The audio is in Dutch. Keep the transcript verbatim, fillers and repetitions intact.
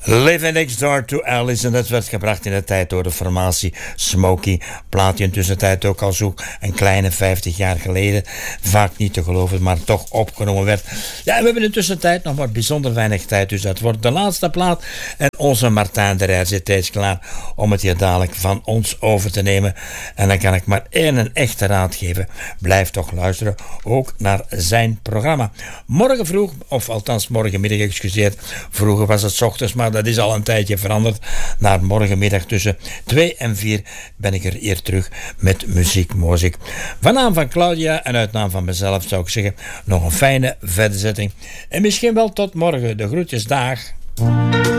Living Next Door to Alice. En dat werd gebracht in de tijd door de formatie Smokey. Plaat die in tussentijd ook al zo een kleine vijftig jaar geleden, vaak niet te geloven, maar toch opgenomen werd. Ja, we hebben in de tussentijd nog maar bijzonder weinig tijd, dus dat wordt de laatste plaat. En onze Martijn de Rij zit steeds klaar om het hier dadelijk van ons over te nemen. En dan kan ik maar één een echte raad geven. Blijf toch luisteren, ook naar zijn programma. Morgen vroeg, of althans morgenmiddag, excuseer. Vroeger was het 's ochtends, maar dat is al een tijdje veranderd. Naar morgenmiddag tussen twee en vier ben ik er hier terug met muziek, muziek. Van naam van Claudia en uit naam van mezelf zou ik zeggen, nog een fijne verderzetting. En misschien wel tot morgen. De groetjes, dag.